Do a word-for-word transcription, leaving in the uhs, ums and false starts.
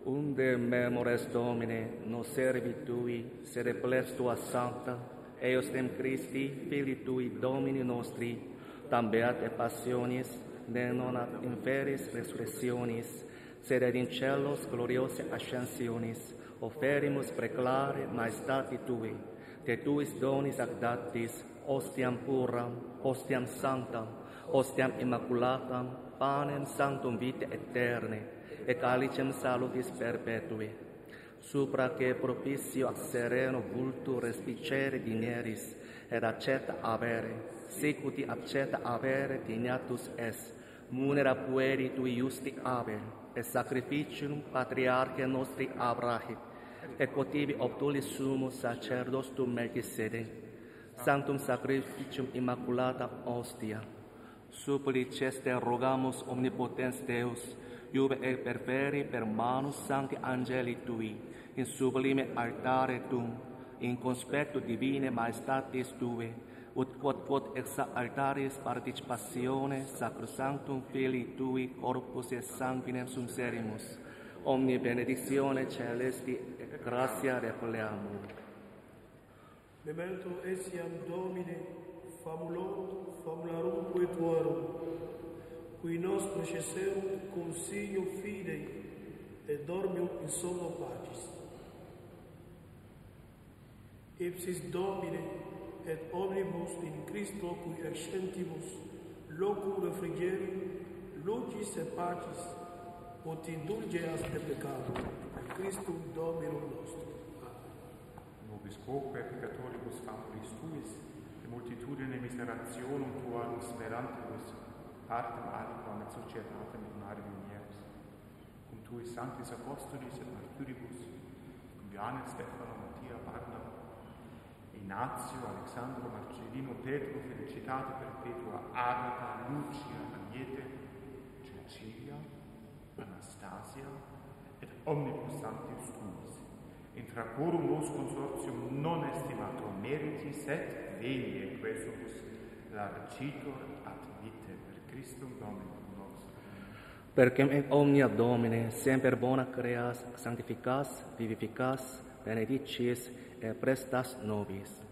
Unde memores Domine, nos servitui, sede ples tua sancta, eos dem Christi, Filii tui, Domini nostri, tam beate passionis, ne non ad inferis resurrectionis, sed ad in celos gloriose ascensionis, offerimus preclare maestati tui, te tuis donis ac datis, ostiam puram, ostiam sanctam, ostiam immaculatam, panem sanctum vitae aeterne, e calicem salutis perpetui, supra che propicio ac sereno vultu respicere dineris, et accetta avere, secuti accetta avere dignatus es, munera pueri tui justi Abel, et sacrificium patriarche nostri Abraham, et cotibi obtulis sumus sacerdostum Melchisedec, sanctum sacrificium immaculata ostia. Suppliceste rogamus omnipotens Deus, iube et perferi per manus sancti angeli tui, in sublime altare tuum, in conspectu divine maestatis tue, ut quod quod ex altaris participatione sacrosanctum Filii tui corpus et sanguinem sum serimus, omni benedictione celesti et gratia repleamur. Memento etiam Domine, famulo, famularum tuarum, qui nos necesserunt consiglio fidei, et dormium in somno pacis. Ipsis Domine, et omnibus in Christo cui ascentibus, locum refrigerium, lucis et pacis, ut indulgeas de peccatum, in Christum Dominum nostrum. Nobis quoque peccatoribus favoris tuis, et multitudine miserationum tuarum sperantibus, partem aliquam et societatem et mare munieris, cum tuis sanctis apostolis et martyribus, cum Johannes, Stefano, Mattia, Barnaba, Ignazio, Alexandro, Marcellino, Pedro, Felicitate Perpetua, Agata, Lucia, Agnete, Cecilia, Anastasia, et omnibus sanctis tuis, intra quorum nos consortium non estimator meritis, et veni et quesumus largitor ad vitae per Christum Dominum nostrum. Perquem in omnia Domine semper bona creas, sanctificas, vivificas, benedicis et prestas nobis.